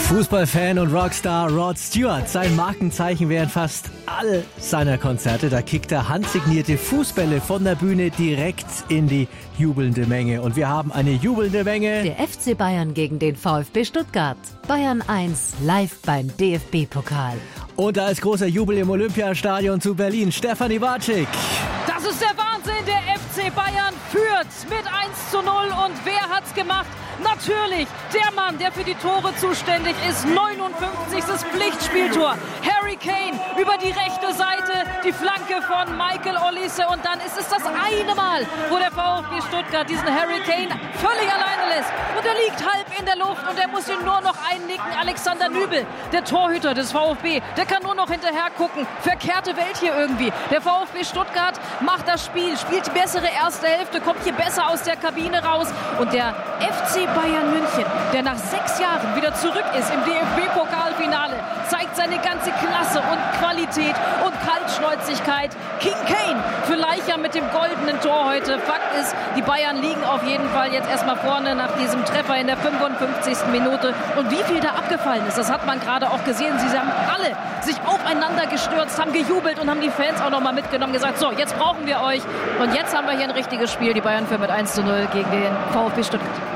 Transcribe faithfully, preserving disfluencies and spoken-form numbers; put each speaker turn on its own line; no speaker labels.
Fußballfan und Rockstar Rod Stewart. Sein Markenzeichen während fast all seiner Konzerte. Da kickt er handsignierte Fußbälle von der Bühne direkt in die jubelnde Menge. Und wir haben eine jubelnde Menge.
Der F C Bayern gegen den VfB Stuttgart. Bayern eins live beim D F B-Pokal.
Und da ist großer Jubel im Olympiastadion zu Berlin. Stefanie Watschik.
Das ist der Wahnsinn. Der F C Bayern führt mit eins zu null. Und wer hat's gemacht? Natürlich der Mann, der für die Tore zuständig ist. neunundfünfzigstes Pflichtspieltor. Harry Kane über die rechte Seite. Die Flanke von Michael Olise. Und dann ist es das eine Mal, wo der VfB Stuttgart diesen Harry Kane völlig alleine lässt. Und er liegt halb in der Luft und er muss ihn nur noch einnicken. Alexander Nübel, der Torhüter des VfB, der kann nur noch hinterher gucken. Verkehrte Welt hier irgendwie. Der VfB Stuttgart macht das Spiel, spielt die bessere erste Hälfte, kommt hier besser aus der Kabine raus. Und der F C Bayern München, der nach sechs Jahren wieder zurück ist im D F B-Pokalfinale, zeigt seine ganze Klasse und Qualität und Kaltschnäuzigkeit. King Kane vielleicht ja mit dem goldenen Tor heute. Fakt ist, die Bayern liegen auf jeden Fall jetzt erstmal vorne nach diesem Treffer in der fünfundfünfzigsten Minute. Und wie viel da abgefallen ist, das hat man gerade auch gesehen. Sie haben alle sich aufeinander gestürzt, haben gejubelt und haben die Fans auch nochmal mitgenommen, gesagt, so, jetzt brauchen wir euch. Und jetzt haben wir hier ein richtiges Spiel. Die Bayern führen mit eins zu null gegen den VfB Stuttgart.